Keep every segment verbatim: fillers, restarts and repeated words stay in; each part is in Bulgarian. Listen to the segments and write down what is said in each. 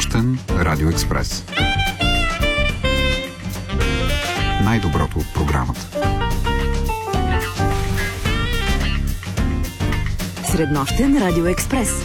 Среднощен Радио Експрес. Най-доброто от програмата. Среднощен Радио Експрес.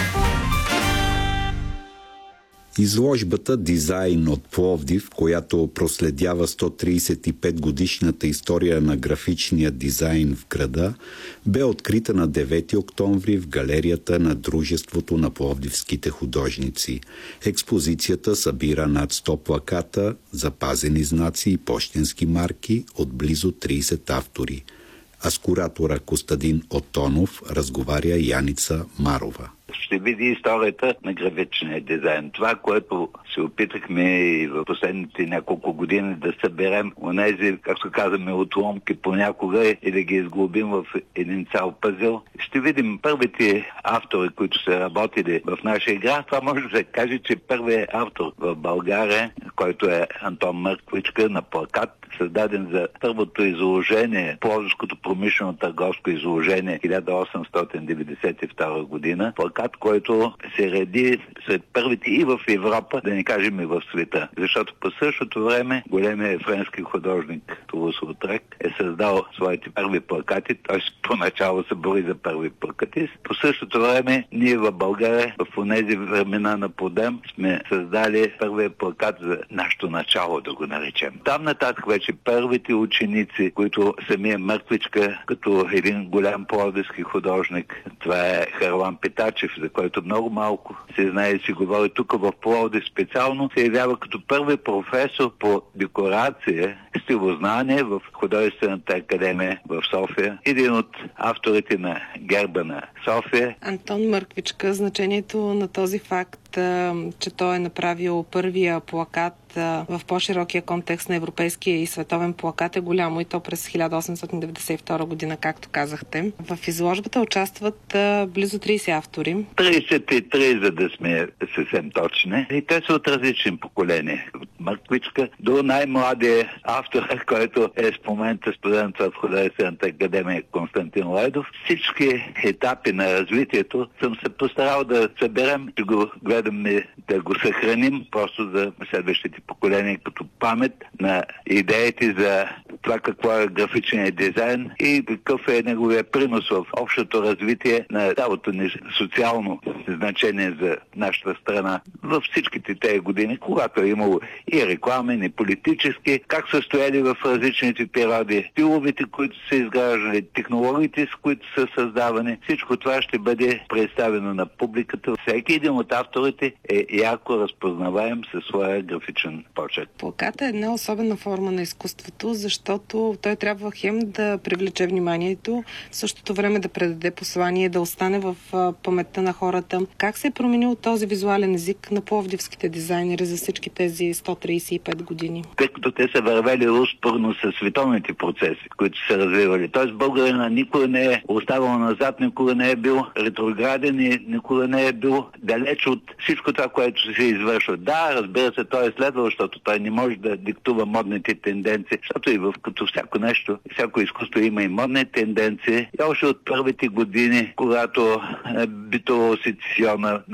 Изложбата «Дизайн от Пловдив», която проследява сто тридесет и пет годишната история на графичния дизайн в града, бе открита на девети октомври в галерията на Дружеството на пловдивските художници. Експозицията събира над сто плаката, запазени знаци и пощенски марки от близо тридесет автори. А с куратора Костадин Отонов разговаря Яница Марова. Ще види историята на графичния дизайн. Това, което се опитахме и в последните няколко години да съберем онези, както казваме, отломки понякога и да ги изглобим в един цял пъзел. Ще видим първите автори, които са работили в нашия град. Това може да се каже, че първият автор в България, който е Антон Мърквичка, на плакат, създаден за първото изложение, Пловдивското промишлено-търговско изложение хиляда осемстотин деветдесет и втора година. Плакат, който се реди сред първите и в Европа, да не кажем и в света. Защото по същото време големият френски художник Тулус Лотрек е създал своите първи плакати, т.е. поначало се бори за първи плакатист. По същото време ние в България, в онези времена на Подем, сме създали първия плакат за нашето начало, да го наречем. Там нататък вече първите ученици, които самия Мърквичка, като един голям пловдивски художник, това е Харлан Питачев, за който много малко се знае и се говори тук в Пловдив специално, се явява като първи професор по декорация, стилознание в Художествената академия в София. Един от авторите на герба на София. Антон Мърквичка, значението на този факт, че той е направил първия плакат в по-широкия контекст на европейския и световен плакат е голямо, и то през хиляда осемстотин деветдесет и втора година, както казахте. В изложбата участват близо тридесет автори. тридесет и три, за да сме съвсем точни. И те са от различни поколения. От Мърквичка до най-младия автор, който е в момента студент в Художествената академия Константин Лайдов. Всички етапи на развитието съм се постарал да съберем, да го гледаме, да го съхраним просто за следващите поколения като памет на идеите за това какво е графичният дизайн и какъв е неговия принос в общото развитие на цялото ни социално значение за нашата страна във всичките тези години, когато е имало и рекламен, и политически, как са стояли в различните периоди, стиловете, които са изграждали, технологиите, с които са създавани. Всичко това ще бъде представено на публиката. Всеки един от авторите е яко разпознаваем със своя графичен почерк. Плаката е една особена форма на изкуството, защото той трябва хем да привлече вниманието, в същото време да предаде послание, да остане в паметта на хората. Как се е променил този визуален език на пловдивските дизайнери за всички тези сто тридесет и пет години? Тъй като те са вървели успорно с световните процеси, които са развивали. Тоест българина никога не е оставал назад, никога не е бил ретрограден и никога не е бил далеч от всичко това, което се извършва. Да, разбира се, той е следвал, защото той не може да диктува модните тенденции, защото и в като всяко нещо, всяко изкуство има и модни тенденции. И още от първите години, когато битово-сецесиона